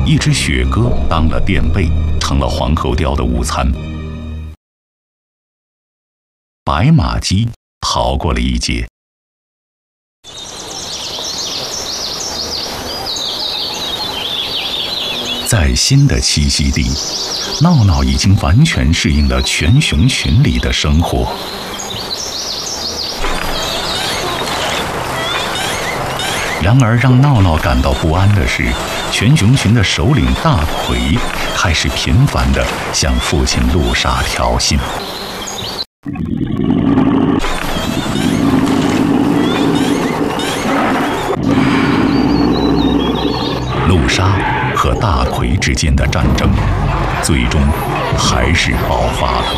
一只雪鸽当了垫背，成了黄喉貂的午餐。白马鸡逃过了一劫。在新的栖息地，闹闹已经完全适应了全熊群里的生活。然而，让闹闹感到不安的是，全熊群的首领大奎开始频繁地向父亲陆沙挑衅。陆沙和大奎之间的战争，最终还是爆发了。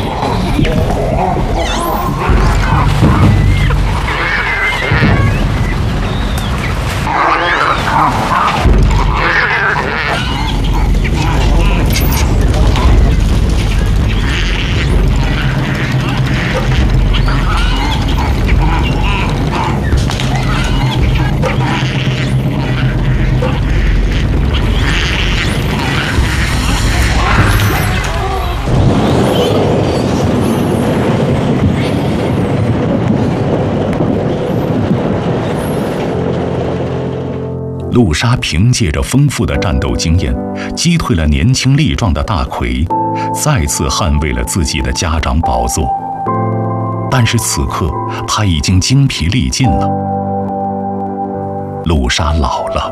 陆沙凭借着丰富的战斗经验，击退了年轻力壮的大奎，再次捍卫了自己的家长宝座。但是此刻，他已经精疲力尽了。陆沙老了，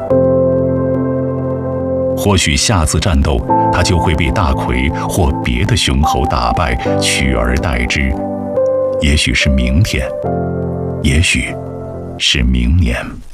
或许下次战斗，他就会被大奎或别的雄猴打败，取而代之。也许是明天，也许是明年。